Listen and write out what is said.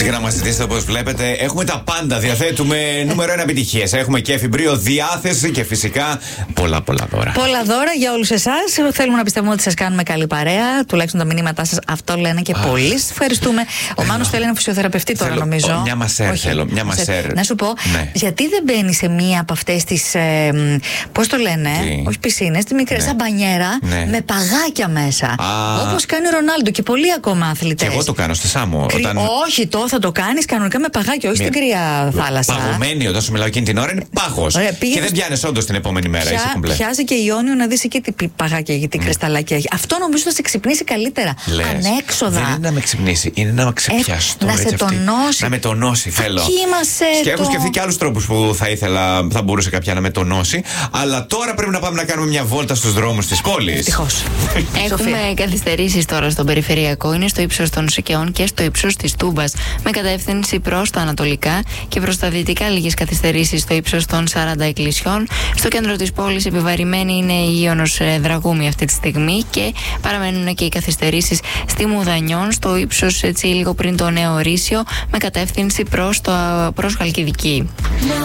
για να μας ζητήσετε, όπως βλέπετε. Έχουμε τα πάντα. Διαθέτουμε νούμερο 1 επιτυχίες. Έχουμε και εφημπρίο, διάθεση και φυσικά πολλά δώρα. Πολλά δώρα για όλους εσάς. Θέλουμε να πιστεύουμε ότι σας κάνουμε καλή παρέα. Τουλάχιστον τα μηνύματά σας αυτό λένε και πολύ. Σας ευχαριστούμε. Ο Μάνος θέλει ένα φυσιοθεραπευτή τώρα, νομίζω. Μια μασέρ θέλω. Μια μασέρ. Να σου πω, γιατί δεν μπαίνει σε μία από αυτές τις. Πώς το λένε, όχι πισίνες, τη μικρή σαν μπανιέρα με παγάκια μέσα. Όπως κάνει ο Ρονάλντο και πολλοί ακόμα αθλητές. Και εγώ το κάνω στη Σάμο. Όχι, θα το κάνεις κανονικά με παγάκια, όχι στην κρύα θάλασσα. Παγωμένη όταν σου μιλάω εκείνη την ώρα είναι πάγος. Και δεν πιάνεις όντως την επόμενη μέρα. Πιάζει και Ιόνιο να δεις εκεί τι παγάκια έχει, τι κρυσταλλάκια έχει. Αυτό νομίζω θα σε ξυπνήσει καλύτερα. Ανέξοδα. Δεν είναι να με ξυπνήσει, είναι να με ξεπιαστώ. Να σε τονώσει. Να με τονώσει, θέλω. Και έχω σκεφτεί και άλλους τρόπους που θα μπορούσε κάποια να με τονώσει. Αλλά τώρα πρέπει να πάμε να κάνουμε μια βόλτα στους δρόμους της πόλης. Ευτυχώς. Έχουμε καθυστερήσεις τώρα στον περιφερειακό. Είναι στο ύψος των Σικαιών και στο ύψος της Τούμπας. Με κατεύθυνση προς τα ανατολικά και προς τα δυτικά λίγες καθυστερήσεις στο ύψος των 40 εκκλησιών. Στο κέντρο της πόλης επιβαρημένη είναι η Ιόνος Δραγούμη αυτή τη στιγμή και παραμένουν και οι καθυστερήσεις στη Μουδανιών, στο ύψος έτσι λίγο πριν το Νέο Ρήσιο, με κατεύθυνση προς Χαλκιδική.